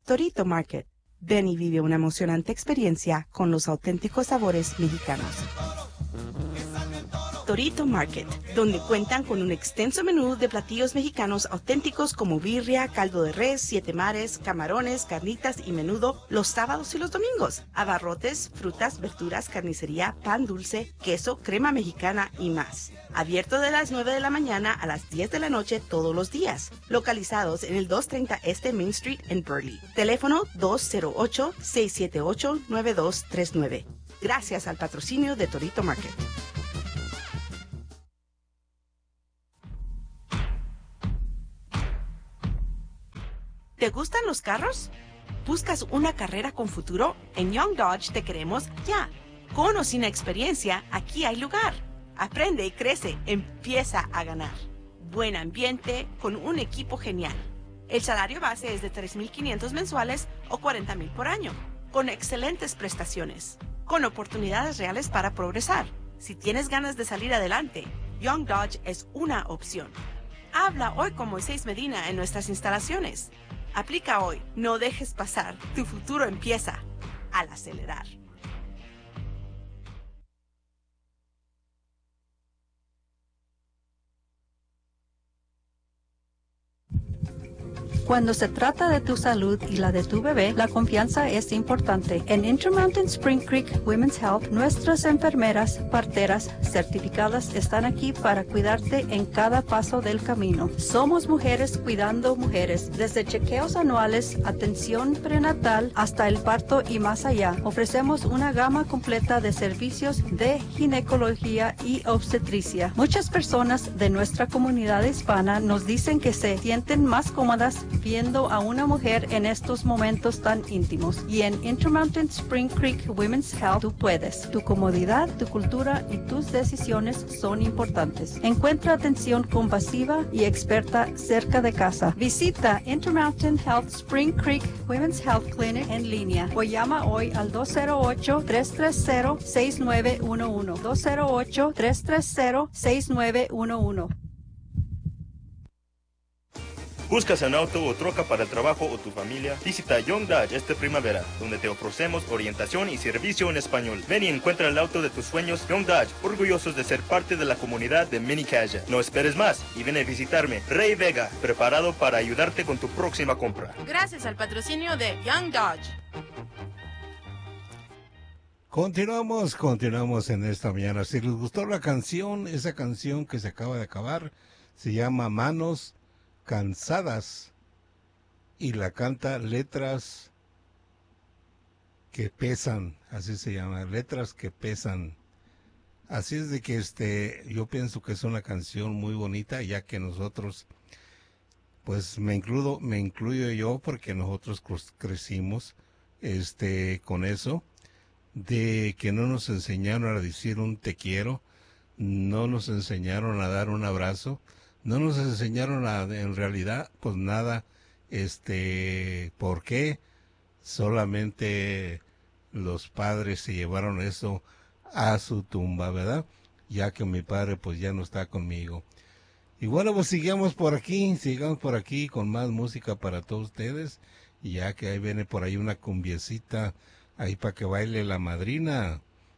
Torito Market. Ven y vive una emocionante experiencia con los auténticos sabores mexicanos. Torito Market, donde cuentan con un extenso menú de platillos mexicanos auténticos como birria, caldo de res, siete mares, camarones, carnitas y menudo los sábados y los domingos. Abarrotes, frutas, verduras, carnicería, pan dulce, queso, crema mexicana y más. Abierto de las 9 de la mañana a las 10 de la noche todos los días. Localizados en el 230 Este Main Street en Burley. Teléfono 208-678-9239. Gracias al patrocinio de Torito Market. ¿Te gustan los carros? ¿Buscas una carrera con futuro? En Young Dodge te queremos ya. Con o sin experiencia, aquí hay lugar. Aprende y crece, empieza a ganar. Buen ambiente con un equipo genial. El salario base es de $3,500 mensuales o $40,000 por año, con excelentes prestaciones, con oportunidades reales para progresar. Si tienes ganas de salir adelante, Young Dodge es una opción. Habla hoy con Moisés Medina en nuestras instalaciones. Aplica hoy, no dejes pasar, tu futuro empieza al acelerar. Cuando se trata de tu salud y la de tu bebé, la confianza es importante. En Intermountain Spring Creek Women's Health, nuestras enfermeras, parteras certificadas están aquí para cuidarte en cada paso del camino. Somos mujeres cuidando mujeres, desde chequeos anuales, atención prenatal, hasta el parto y más allá. Ofrecemos una gama completa de servicios de ginecología y obstetricia. Muchas personas de nuestra comunidad hispana nos dicen que se sienten más cómodas viendo a una mujer en estos momentos tan íntimos. Y en Intermountain Spring Creek Women's Health tú puedes. Tu comodidad, tu cultura y tus decisiones son importantes. Encuentra atención compasiva y experta cerca de casa. Visita Intermountain Health Spring Creek Women's Health Clinic en línea o llama hoy al 208-330-6911. 208-330-6911. ¿Buscas un auto o troca para el trabajo o tu familia? Visita Young Dodge esta primavera, donde te ofrecemos orientación y servicio en español. Ven y encuentra el auto de tus sueños. Young Dodge, orgullosos de ser parte de la comunidad de Mini Caja. No esperes más y ven a visitarme. Ray Vega, preparado para ayudarte con tu próxima compra. Gracias al patrocinio de Young Dodge. Continuamos en esta mañana. Si les gustó la canción, esa canción que se acaba de acabar, se llama Manos Cansadas y la canta Letras que Pesan, así se llama, Letras que Pesan. Así es de que yo pienso que es una canción muy bonita, ya que nosotros, pues me incluyo yo, porque nosotros crecimos con eso, de que no nos enseñaron a decir un te quiero, no nos enseñaron a dar un abrazo, no nos enseñaron en realidad, pues nada, ¿por qué? Solamente los padres se llevaron eso a su tumba, ¿verdad? Ya que mi padre pues ya no está conmigo. Y bueno, pues sigamos por aquí con más música para todos ustedes, y ya que ahí viene por ahí una cumbiecita, ahí para que baile la madrina.